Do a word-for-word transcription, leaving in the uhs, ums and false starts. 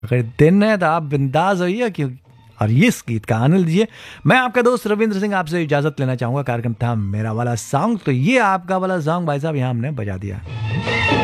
अगर दिन है तो आप बिंदास होइए क्यों, और ये इस गीत का आनंद लीजिए। मैं आपका दोस्त रविंद्र सिंह आपसे इजाजत लेना चाहूंगा। कार्यक्रम था मेरा वाला सॉन्ग, तो ये आपका वाला सॉन्ग भाई साहब यहाँ हमने बजा दिया।